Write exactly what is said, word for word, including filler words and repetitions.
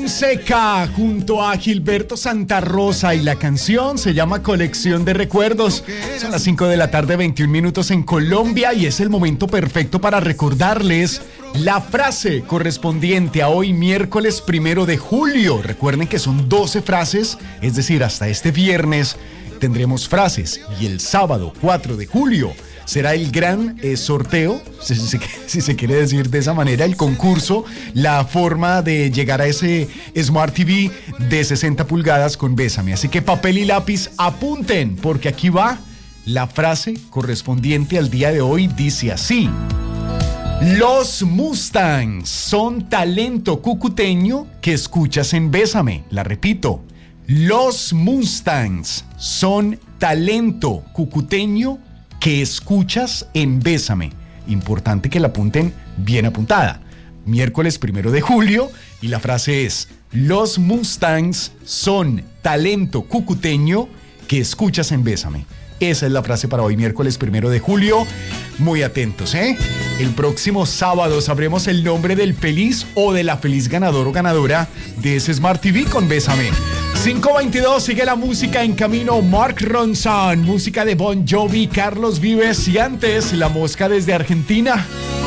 Fonseca junto a Gilberto Santa Rosa y la canción se llama Colección de Recuerdos. Son las cinco de la tarde, veintiún minutos en Colombia y es el momento perfecto para recordarles la frase correspondiente a hoy miércoles primero de julio. Recuerden que son doce frases, es decir, hasta este viernes tendremos frases y el sábado cuatro de julio será el gran eh, sorteo, si, si, si se quiere decir de esa manera, el concurso, la forma de llegar a ese Smart T V de sesenta pulgadas con Bésame. Así que papel y lápiz, apunten, porque aquí va la frase correspondiente al día de hoy. Dice así: los Mustangs son talento cucuteño que escuchas en Bésame. La repito, los Mustangs son talento cucuteño que escuchas en Bésame. Importante que la apunten bien apuntada. Miércoles primero de julio y la frase es: los Mustangs son talento cucuteño que escuchas en Bésame. Esa es la frase para hoy, miércoles primero de julio. Muy atentos, ¿eh? El próximo sábado sabremos el nombre del feliz o de la feliz ganador o ganadora de ese Smart T V con Bésame. cinco veintidós, sigue la música en camino. Mark Ronson, música de Bon Jovi, Carlos Vives y antes La Mosca desde Argentina.